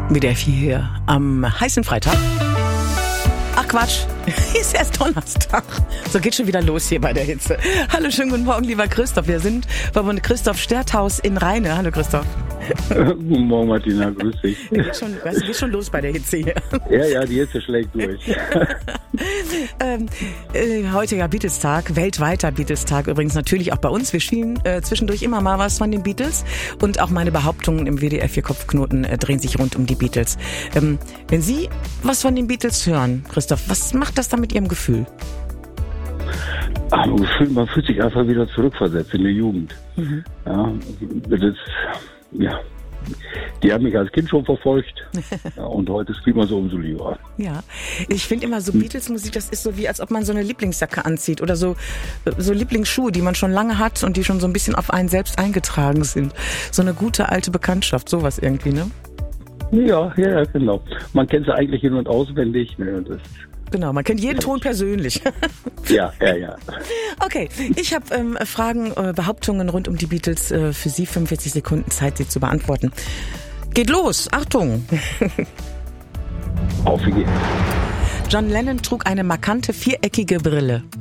WDR 4 hier am heißen Freitag. Ach Quatsch, ist erst Donnerstag. So geht schon wieder los hier bei der Hitze. Hallo, schönen guten Morgen, lieber Christoph. Wir sind bei Christoph Sterthaus in Rheine. Hallo Christoph. Guten Morgen, Martina, grüß dich. Geht schon los bei der Hitze hier. Ja, die Hitze schlägt durch. Heutiger Beatles-Tag, weltweiter Beatles-Tag übrigens natürlich auch bei uns. Wir spielen zwischendurch immer mal was von den Beatles und auch meine Behauptungen im WDR 4 Kopfknoten drehen sich rund um die Beatles. Wenn Sie was von den Beatles hören, Christoph, was macht das dann mit Ihrem Gefühl? Man fühlt sich einfach wieder zurückversetzt in die Jugend. Mhm. Die haben mich als Kind schon verfolgt und heute spielt man so umso lieber. Ja, ich finde immer so Beatles-Musik, das ist so wie, als ob man so eine Lieblingsjacke anzieht oder so Lieblingsschuhe, die man schon lange hat und die schon so ein bisschen auf einen selbst eingetragen sind. So eine gute alte Bekanntschaft, sowas irgendwie, ne? Ja, genau. Man kennt sie eigentlich in- und auswendig. Ne, und das genau, man kennt jeden Ton persönlich. Ja. Okay, ich habe Fragen, Behauptungen rund um die Beatles für Sie. 45 Sekunden Zeit, sie zu beantworten. Geht los, Achtung! Auf wie geht's. John Lennon trug eine markante viereckige Brille.